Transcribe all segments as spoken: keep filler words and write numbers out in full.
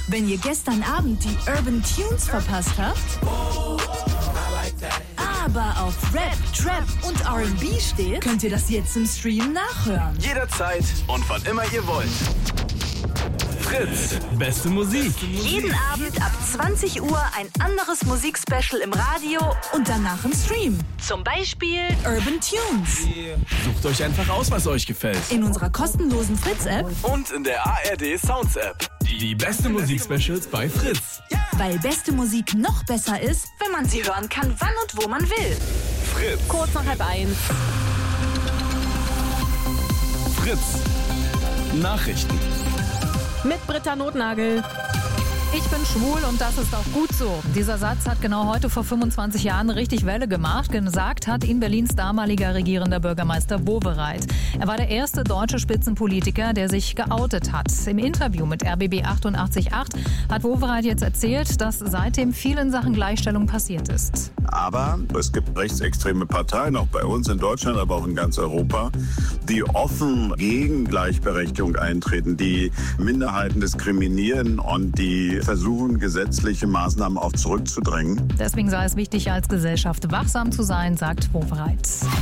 Wenn ihr gestern Abend die Urban Tunes verpasst habt, aber auf Rap, Trap und R and B steht, könnt ihr das jetzt im Stream nachhören. Jederzeit und wann immer ihr wollt. Fritz, beste Musik. Jeden Abend ab zwanzig Uhr ein anderes Musikspecial im Radio und danach im Stream. Zum Beispiel Urban Tunes. Sucht euch einfach aus, was euch gefällt. In unserer kostenlosen Fritz-App Und in der A R D Sounds App. Die beste Musikspecials bei Fritz. Weil beste Musik noch besser ist, wenn man sie hören kann, wann und wo man will. Fritz. Kurz nach halb eins. Fritz. Nachrichten. Mit Britta Notnagel. Ich bin schwul und das ist auch gut so. Dieser Satz hat genau heute vor fünfundzwanzig Jahren richtig Welle gemacht. Gesagt hat ihn Berlins damaliger regierender Bürgermeister Wowereit. Er war der erste deutsche Spitzenpolitiker, der sich geoutet hat. Im Interview mit R B B achtundachtzig Komma acht hat Wowereit jetzt erzählt, dass seitdem viel in Sachen Gleichstellung passiert ist. Aber es gibt rechtsextreme Parteien, auch bei uns in Deutschland, aber auch in ganz Europa, die offen gegen Gleichberechtigung eintreten, die Minderheiten diskriminieren und die versuchen, gesetzliche Maßnahmen auch zurückzudrängen. Deswegen sei es wichtig, als Gesellschaft wachsam zu sein, sagt Wowereit.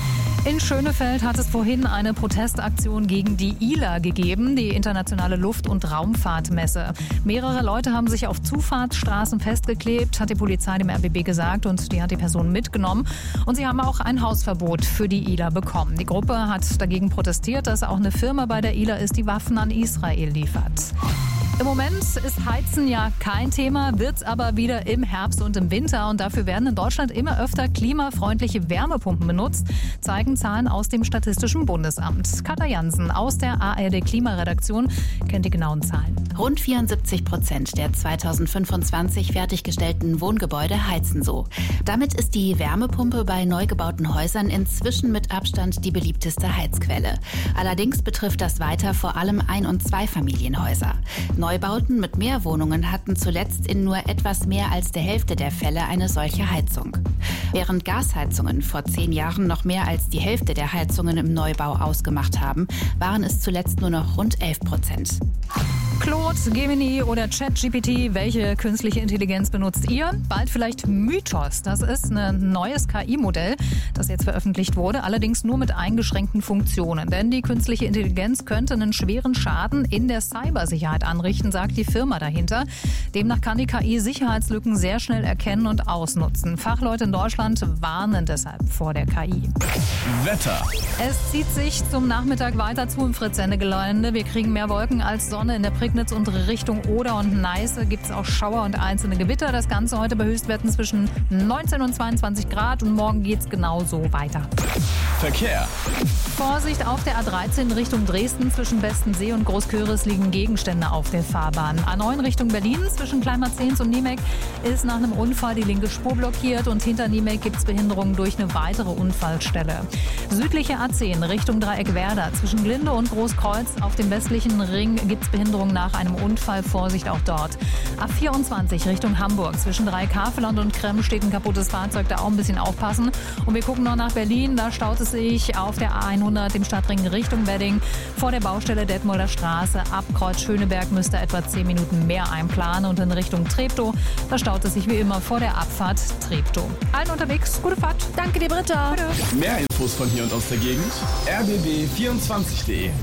In Schönefeld hat es vorhin eine Protestaktion gegen die I L A gegeben, die internationale Luft- und Raumfahrtmesse. Mehrere Leute haben sich auf Zufahrtsstraßen festgeklebt, hat die Polizei dem R B B gesagt, und die hat die Person mitgenommen. Und sie haben auch ein Hausverbot für die I L A bekommen. Die Gruppe hat dagegen protestiert, dass auch eine Firma bei der I L A ist, die Waffen an Israel liefert. Im Moment ist Heizen ja kein Thema, wird's aber wieder im Herbst und im Winter. Und dafür werden in Deutschland immer öfter klimafreundliche Wärmepumpen benutzt, zeigen Zahlen aus dem Statistischen Bundesamt. Katja Jansen aus der A R D Klimaredaktion kennt die genauen Zahlen. Rund vierundsiebzig Prozent der zweitausendfünfundzwanzig fertiggestellten Wohngebäude heizen so. Damit ist die Wärmepumpe bei neu gebauten Häusern inzwischen mit Abstand die beliebteste Heizquelle. Allerdings betrifft das weiter vor allem Ein- und Zweifamilienhäuser. Neubauten mit mehr Wohnungen hatten zuletzt in nur etwas mehr als der Hälfte der Fälle eine solche Heizung. Während Gasheizungen vor zehn Jahren noch mehr als die Hälfte der Heizungen im Neubau ausgemacht haben, waren es zuletzt nur noch rund elf Prozent. Claude, Gemini oder ChatGPT, welche künstliche Intelligenz benutzt ihr? Bald vielleicht Mythos. Das ist ein neues K I-Modell, das jetzt veröffentlicht wurde, allerdings nur mit eingeschränkten Funktionen. Denn die künstliche Intelligenz könnte einen schweren Schaden in der Cybersicherheit anrichten, sagt die Firma dahinter. Demnach kann die K I Sicherheitslücken sehr schnell erkennen und ausnutzen. Fachleute in Deutschland warnen deshalb vor der K I. Wetter. Es zieht sich zum Nachmittag weiter zu im Fritz-Sende-Gelände. Wir kriegen mehr Wolken als Sonne. In der Prignitz und Richtung Oder und Neiße gibt es auch Schauer und einzelne Gewitter. Das Ganze heute bei Höchstwerten zwischen neunzehn und zweiundzwanzig Grad. Und morgen geht es genauso weiter. Verkehr. Vorsicht auf der A dreizehn Richtung Dresden. Zwischen Bestensee und Großköris liegen Gegenstände auf der Fahrbahn. A neun Richtung Berlin. Zwischen Kleinmarzens und Niemek ist nach einem Unfall die linke Spur blockiert. Und hinter Niemek gibt es Behinderungen durch eine weitere Unfallstelle. Südliche A zehn Richtung Dreieck Werder. Zwischen Glinde und Großkreuz auf dem westlichen Ring gibt es Behinderungen nach einem Unfall. Vorsicht auch dort. A vierundzwanzig Richtung Hamburg. Zwischen Dreieck-Havelland und Kremm steht ein kaputtes Fahrzeug. Da auch ein bisschen aufpassen. Und wir gucken noch nach Berlin. Da staut es sich auf der A hundert im Stadtring Richtung Wedding. Vor der Baustelle Detmolder Straße ab Kreuz Schöneberg müsst ihr etwa zehn Minuten mehr einplanen. Und in Richtung Treptow, da staut es sich wie immer vor der Abfahrt Treptow. Allen unterwegs, gute Fahrt. Danke dir, Britta. Bitte. Mehr Infos von hier und aus der Gegend. r b b vierundzwanzig punkt de.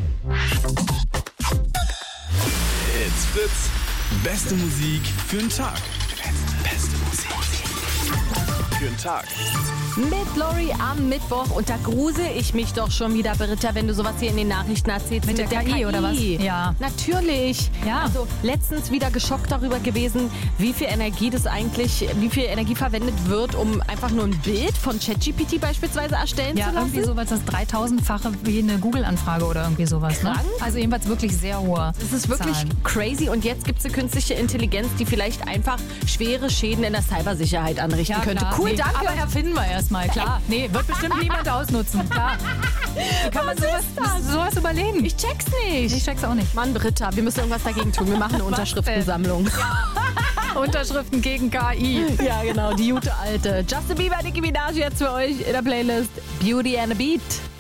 It's Fritz. Beste Musik für den Tag. Beste Musik für den Tag. Mit Lori am Mittwoch. Und da grusel ich mich doch schon wieder, Britta, wenn du sowas hier in den Nachrichten erzählst. Mit der K I oder was? Ja. Natürlich. Ja. Also letztens wieder geschockt darüber gewesen, wie viel Energie das eigentlich, wie viel Energie verwendet wird, um einfach nur ein Bild von ChatGPT beispielsweise erstellen Ja, zu lassen. irgendwie sowas, das dreitausendfache wie eine Google-Anfrage oder irgendwie sowas. Ne? Krank. Also jedenfalls wirklich sehr hohe Das ist wirklich Zahlen. crazy. Und jetzt gibt es eine künstliche Intelligenz, die vielleicht einfach schwere Schäden in der Cybersicherheit anrichten Ja, könnte. klar. Cool, Nee, danke. Aber erfinden wir erstmal, klar. Nee, wird bestimmt niemand ausnutzen, klar. Wie kann man Was sowas, ist das? sowas überlegen? Ich check's nicht. Ich check's auch nicht. Mann, Britta, wir müssen irgendwas dagegen tun. Wir machen eine Was Unterschriftensammlung. Unterschriften gegen K I. Ja, genau, die gute alte. Justin Bieber, Nicki Minaj jetzt für euch in der Playlist Beauty and a Beat.